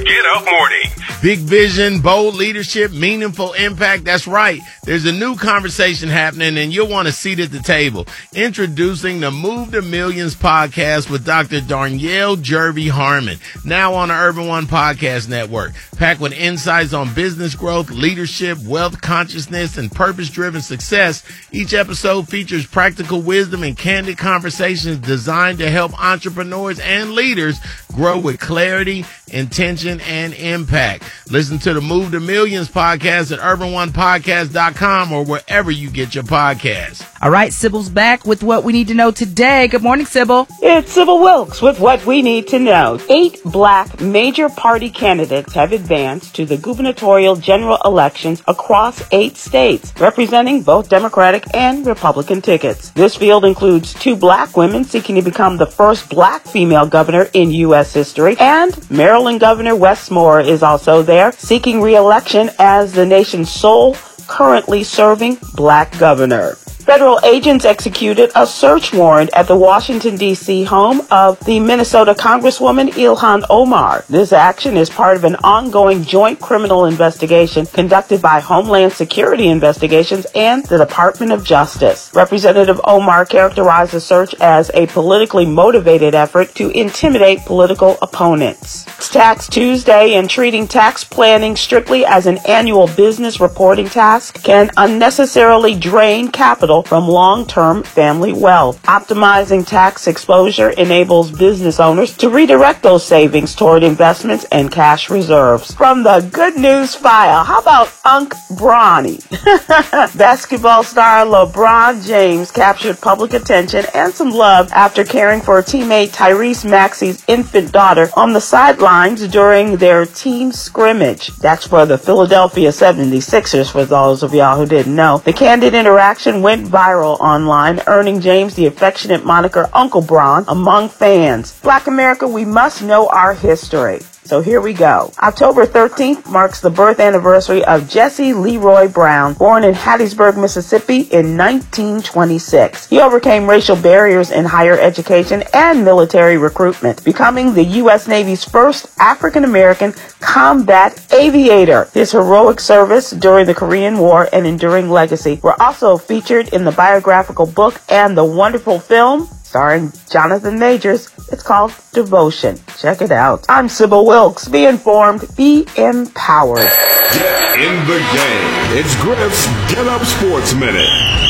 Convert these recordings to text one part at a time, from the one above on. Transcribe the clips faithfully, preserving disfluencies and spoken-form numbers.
Get Up Morning. Big vision, bold leadership, meaningful impact. That's right. There's a new conversation happening, and you'll want a seat at the table. Introducing the Move to Millions podcast with Doctor Darnyelle Jervey Harmon, now on the Urban One Podcast Network. Packed with insights on business growth, leadership, wealth consciousness, and purpose-driven success, each episode features practical wisdom and candid conversations designed to help entrepreneurs and leaders grow with clarity, intention, and impact. Listen to the Move to Millions podcast at urban one podcast dot com or wherever you get your podcasts. All right, Sybil's back with what we need to know today. Good morning, Sybil. It's Sybil Wilkes with what we need to know. Eight black major party candidates have advanced to the gubernatorial general elections across eight states, representing both Democratic and Republican tickets. This field includes two black women seeking to become the first black female governor in U S history, and Maryland Governor Wes Moore is also there, seeking re-election as the nation's sole currently serving black governor. Federal agents executed a search warrant at the Washington, D C home of the Minnesota Congresswoman Ilhan Omar. This action is part of an ongoing joint criminal investigation conducted by Homeland Security Investigations and the Department of Justice. Representative Omar characterized the search as a politically motivated effort to intimidate political opponents. It's Tax Tuesday, and treating tax planning strictly as an annual business reporting task can unnecessarily drain capital from long-term family wealth. Optimizing tax exposure enables business owners to redirect those savings toward investments and cash reserves. From the good news file, how about Unc Bronny? Basketball star LeBron James captured public attention and some love after caring for teammate Tyrese Maxey's infant daughter on the sidelines during their team scrimmage. That's for the Philadelphia seventy-sixers, for those of y'all who didn't know. The candid interaction went viral online, earning James the affectionate moniker Uncle Bron among fans. Black America, we must know our history. So here we go. October thirteenth marks the birth anniversary of Jesse Leroy Brown, born in Hattiesburg, Mississippi in nineteen twenty-six. He overcame racial barriers in higher education and military recruitment, becoming the U S Navy's first African-American combat aviator. His heroic service during the Korean War and enduring legacy were also featured in the biographical book and the wonderful film starring Jonathan Majors. It's called Devotion. Check it out. I'm Sybil Wilkes. Be informed, be empowered. Get in the game. It's Griff's Get Up Sports Minute.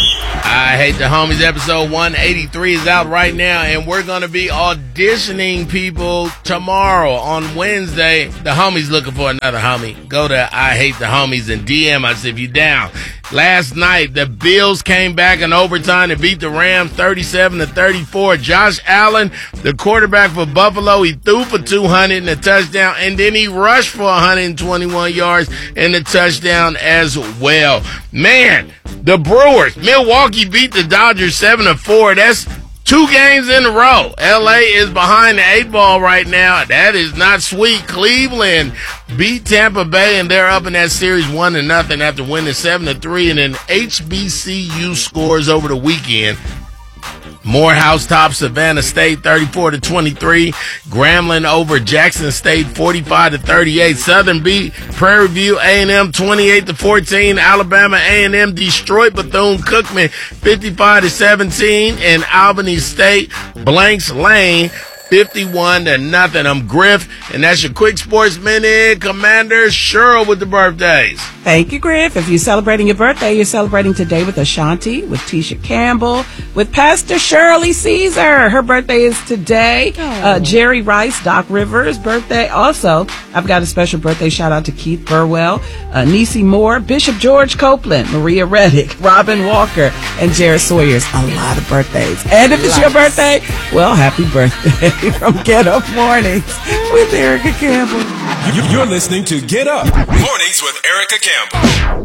I Hate the Homies episode one eighty-three is out right now, and we're going to be auditioning people tomorrow on Wednesday. The Homies looking for another homie. Go to I Hate the Homies and D M us if you're down. Last night, the Bills came back in overtime to beat the Rams thirty-seven to thirty-four. Josh Allen, the quarterback for Buffalo, he threw for two hundred and a touchdown, and then he rushed for one hundred twenty-one yards and a touchdown as well. Man, the Brewers, Milwaukee beat the Dodgers seven to four. That's two games in a row. L A is behind the eight ball right now. That is not sweet. Cleveland beat Tampa Bay, and they're up in that series one to nothing after winning seven to three. And then H B C U scores over the weekend. Morehouse tops Savannah State thirty-four to twenty-three. Grambling over Jackson State forty-five to thirty-eight. Southern beat Prairie View A and M twenty-eight to fourteen. Alabama A and M destroyed Bethune-Cookman fifty-five to seventeen. And Albany State blanks Lane fifty-one to nothing. I'm Griff, and that's your Quick Sports Minute. Commander Cheryl with the birthdays. Thank you, Griff. If you're celebrating your birthday, you're celebrating today with Ashanti, with Tisha Campbell, with Pastor Shirley Caesar. Her birthday is today. Uh, Jerry Rice, Doc Rivers' birthday. Also, I've got a special birthday shout out to Keith Burwell, uh, Niecy Moore, Bishop George Copeland, Maria Reddick, Robin Walker, and Jared Sawyers. A lot of birthdays. And if it's your birthday, well, happy birthday from Get Up Mornings with Erica Campbell. You're listening to Get Up Mornings with Erica Campbell.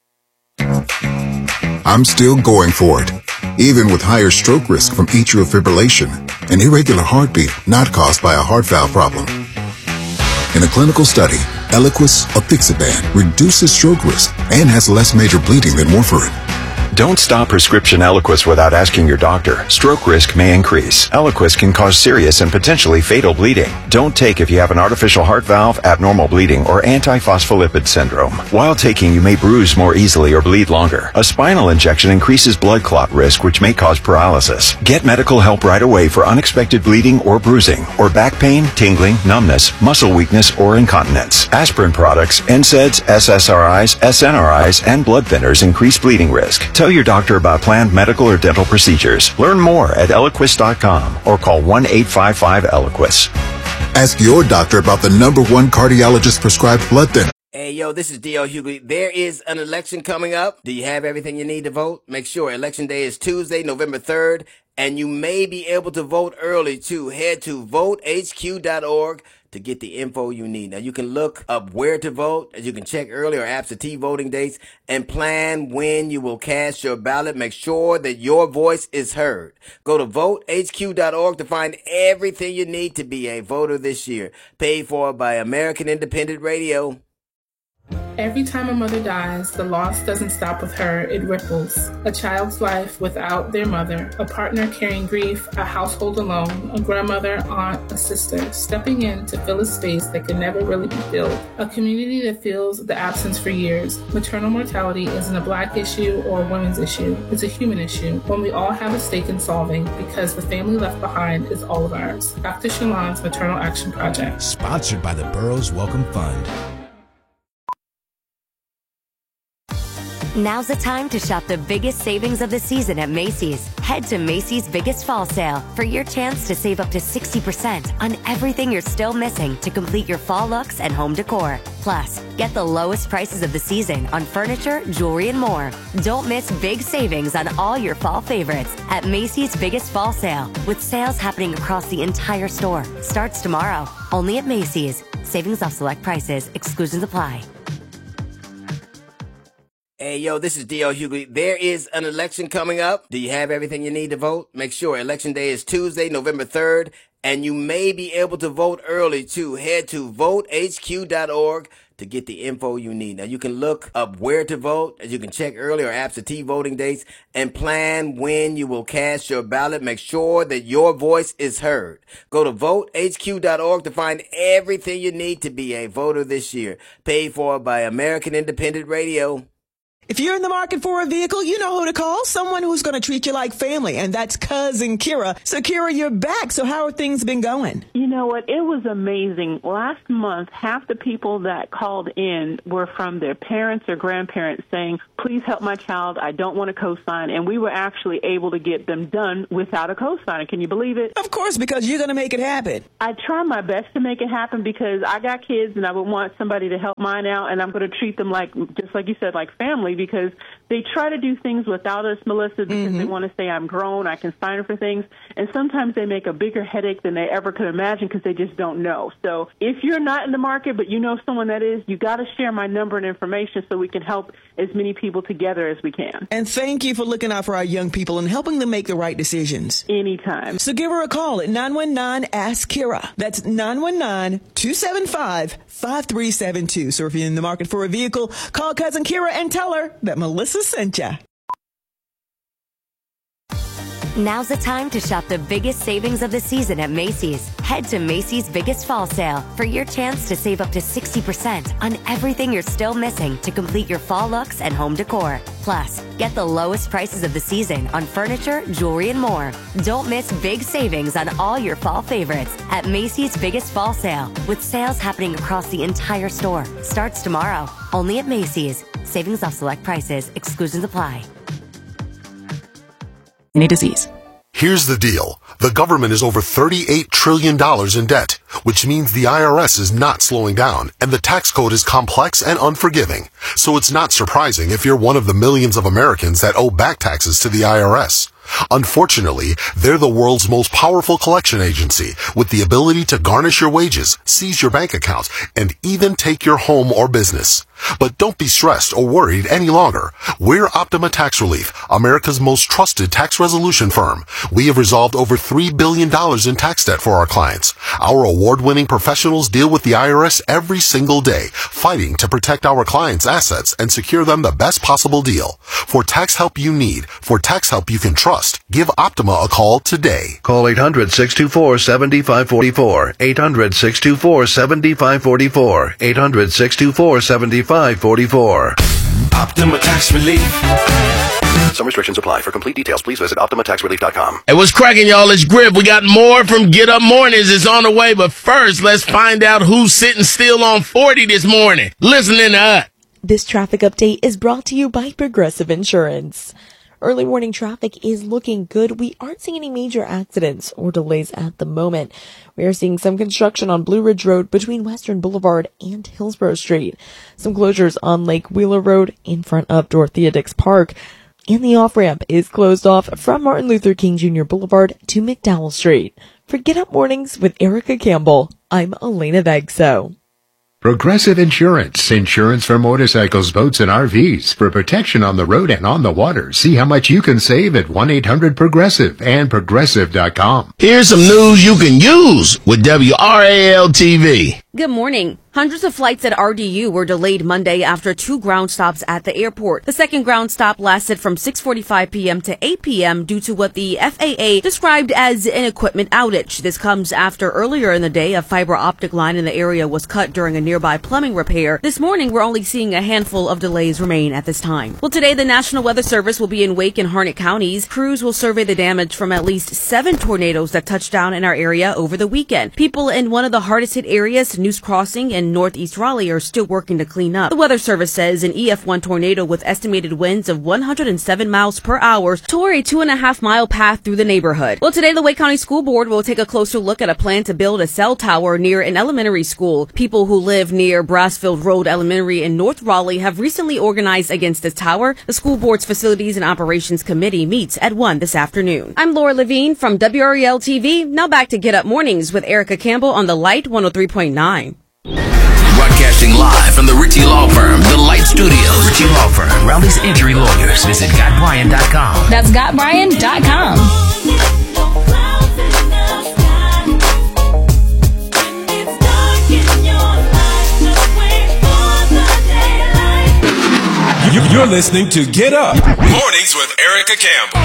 I'm still going for it, even with higher stroke risk from atrial fibrillation, an irregular heartbeat not caused by a heart valve problem. In a clinical study, Eliquis apixaban reduces stroke risk and has less major bleeding than warfarin. Don't stop prescription Eliquis without asking your doctor. Stroke risk may increase. Eliquis can cause serious and potentially fatal bleeding. Don't take if you have an artificial heart valve, abnormal bleeding, or antiphospholipid syndrome. While taking, you may bruise more easily or bleed longer. A spinal injection increases blood clot risk, which may cause paralysis. Get medical help right away for unexpected bleeding or bruising, or back pain, tingling, numbness, muscle weakness, or incontinence. Aspirin products, N SAIDs, S S R Is, S N R Is, and blood thinners increase bleeding risk. Tell your doctor about planned medical or dental procedures. Learn more at Eliquis dot com or call one eight five five Eliquis. Ask your doctor about the number one cardiologist prescribed blood thinner. Hey, yo, this is D L Hughley. There is an election coming up. Do you have everything you need to vote? Make sure Election Day is Tuesday, November third, and you may be able to vote early, too. Head to vote H Q dot org to get the info you need. Now, you can look up where to vote, as you can check early or absentee voting dates, and plan when you will cast your ballot. Make sure that your voice is heard. Go to vote H Q dot org to find everything you need to be a voter this year. Paid for by American Independent Radio. Every time a mother dies, the loss doesn't stop with her, it ripples. A child's life without their mother, a partner carrying grief, a household alone, a grandmother, aunt, a sister, stepping in to fill a space that could never really be filled. A community that feels the absence for years. Maternal mortality isn't a black issue or a women's issue, it's a human issue, one we all have a stake in solving because the family left behind is all of ours. Doctor Shalon's Maternal Action Project. Sponsored by the Burroughs Welcome Fund. Now's the time to shop the biggest savings of the season at Macy's. Head to Macy's Biggest Fall Sale for your chance to save up to sixty percent on everything you're still missing to complete your fall looks and home decor. Plus, get the lowest prices of the season on furniture, jewelry, and more. Don't miss big savings on all your fall favorites at Macy's Biggest Fall Sale, with sales happening across the entire store. Starts tomorrow, only at Macy's. Savings off select prices. Exclusions apply. Hey, yo, this is D L Hughley. There is an election coming up. Do you have everything you need to vote? Make sure Election Day is Tuesday, November third, and you may be able to vote early, too. Head to vote H Q dot org to get the info you need. Now, you can look up where to vote, as you can check early or absentee voting dates, and plan when you will cast your ballot. Make sure that your voice is heard. Go to vote H Q dot org to find everything you need to be a voter this year. Paid for by American Independent Radio. If you're in the market for a vehicle, you know who to call. Someone who's going to treat you like family, and that's Cousin Kira. So, Kira, you're back. So how have things been going? You know what? It was amazing. Last month, half the people that called in were from their parents or grandparents saying, please help my child. I don't want a cosign. And we were actually able to get them done without a cosigner. Can you believe it? Of course, because you're going to make it happen. I try my best to make it happen because I got kids and I would want somebody to help mine out, and I'm going to treat them like, just like you said, like family, because they try to do things without us, Melissa, because mm-hmm. they want to say I'm grown, I can sign for things, and sometimes they make a bigger headache than they ever could imagine because they just don't know. So if you're not in the market but you know someone that is, you got to share my number and information so we can help as many people together as we can. And thank you for looking out for our young people and helping them make the right decisions. Anytime. So give her a call at nine one nine, ask Kira. That's nine one nine, two seven five, five three seven two. So if you're in the market for a vehicle, call Cousin Kira and tell her that Melissa sent ya. Now's the time to shop the biggest savings of the season at Macy's. Head to Macy's Biggest Fall Sale for your chance to save up to sixty percent on everything you're still missing to complete your fall looks and home decor. Plus, get the lowest prices of the season on furniture, jewelry, and more. Don't miss big savings on all your fall favorites at Macy's Biggest Fall Sale, with sales happening across the entire store. Starts tomorrow, only at Macy's. Savings off select prices. Exclusions apply. Any disease. Here's the deal. The government is over thirty-eight trillion dollars in debt, which means the I R S is not slowing down, and the tax code is complex and unforgiving. So it's not surprising if you're one of the millions of Americans that owe back taxes to the I R S. Unfortunately, they're the world's most powerful collection agency, with the ability to garnish your wages, seize your bank accounts, and even take your home or business. But don't be stressed or worried any longer. We're Optima Tax Relief, America's most trusted tax resolution firm. We have resolved over three billion dollars in tax debt for our clients. Our award-winning professionals deal with the I R S every single day, fighting to protect our clients' assets and secure them the best possible deal. For tax help you need, for tax help you can trust, give Optima a call today. Call eight hundred, six two four, seven five four four. eight hundred, six two four, seven five four four. eight hundred, six two four, seven five four four. Optima Tax Relief. Some restrictions apply. For complete details, please visit Optima Tax Relief dot com. Hey, what's cracking, y'all? It's Griff. We got more from Get Up Mornings. It's on the way, but first, let's find out who's sitting still on forty this morning. Listening to us. This traffic update is brought to you by Progressive Insurance. Early morning traffic is looking good. We aren't seeing any major accidents or delays at the moment. We are seeing some construction on Blue Ridge Road between Western Boulevard and Hillsborough Street. Some closures on Lake Wheeler Road in front of Dorothea Dix Park. And the off-ramp is closed off from Martin Luther King Junior Boulevard to McDowell Street. For Get Up Mornings with Erica Campbell, I'm Elena Vegso. Progressive Insurance. Insurance for motorcycles, boats, and R Vs. For protection on the road and on the water. See how much you can save at one eight hundred progressive and progressive dot com. Here's some news you can use with W R A L T V. Good morning. Hundreds of flights at R D U were delayed Monday after two ground stops at the airport. The second ground stop lasted from six forty-five p.m. to eight p.m. due to what the F A A described as an equipment outage. This comes after earlier in the day a fiber optic line in the area was cut during a nearby plumbing repair. This morning we're only seeing a handful of delays remain at this time. Well, today the National Weather Service will be in Wake and Harnett counties. Crews will survey the damage from at least seven tornadoes that touched down in our area over the weekend. People in one of the hardest hit areas, News Crossing and Northeast Raleigh, are still working to clean up. The Weather Service says an E F one tornado with estimated winds of one hundred seven miles per hour tore a two and a half mile path through the neighborhood. Well, today the Wake County School Board will take a closer look at a plan to build a cell tower near an elementary school. People who live near Brassfield Road Elementary in North Raleigh have recently organized against this tower. The school board's Facilities and Operations Committee meets at one this afternoon. I'm Laura Levine from W R E L T V. Now back to Get Up Mornings with Erica Campbell on the Light one oh three point nine. Broadcasting live from the Ritchie Law Firm, the Light Studios. Ritchie Law Firm, Raleigh's injury lawyers. Visit Got Bryan dot com. That's Got Bryan dot com. You're listening to Get Up Mornings with Erica Campbell.